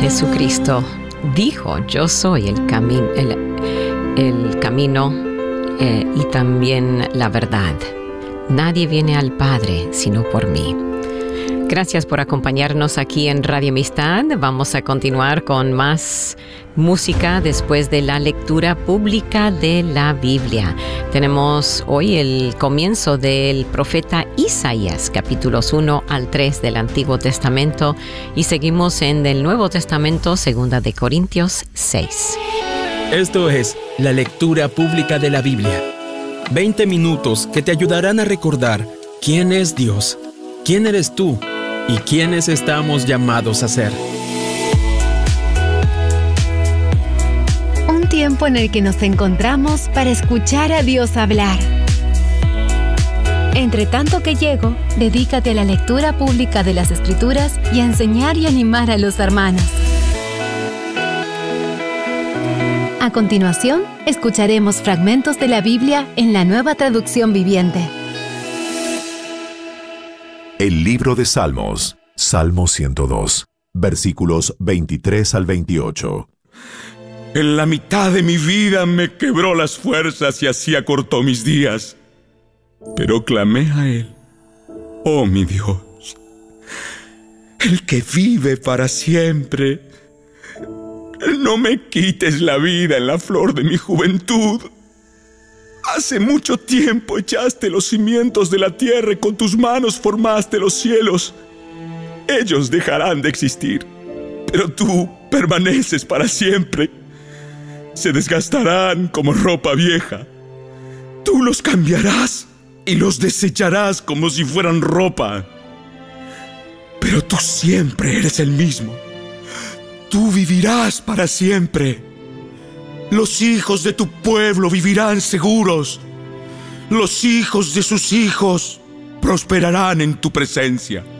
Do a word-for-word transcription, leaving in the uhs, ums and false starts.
Jesucristo dijo: yo soy el, cami- el, el camino eh, y también la verdad. Nadie viene al Padre sino por mí. Gracias por acompañarnos aquí en Radio Amistad. Vamos a continuar con más música después de la lectura pública de la Biblia. Tenemos hoy el comienzo del profeta Isaías, capítulos uno al tres del Antiguo Testamento, y seguimos en el Nuevo Testamento, segunda de Corintios seis. Esto es la lectura pública de la Biblia. veinte minutos que te ayudarán a recordar quién es Dios, quién eres tú y quiénes estamos llamados a ser. Un tiempo en el que nos encontramos para escuchar a Dios hablar. Entre tanto que llego, dedícate a la lectura pública de las Escrituras y a enseñar y animar a los hermanos. A continuación, escucharemos fragmentos de la Biblia en la Nueva Traducción Viviente. El libro de Salmos, Salmo ciento dos, versículos veintitrés al veintiocho. En la mitad de mi vida me quebró las fuerzas y así acortó mis días. Pero clamé a Él: oh mi Dios, el que vive para siempre, no me quites la vida en la flor de mi juventud. Hace mucho tiempo echaste los cimientos de la tierra y con tus manos formaste los cielos. Ellos dejarán de existir, pero tú permaneces para siempre. Se desgastarán como ropa vieja. Tú los cambiarás y los desecharás como si fueran ropa. Pero tú siempre eres el mismo. Tú vivirás para siempre. Los hijos de tu pueblo vivirán seguros. Los hijos de sus hijos prosperarán en tu presencia.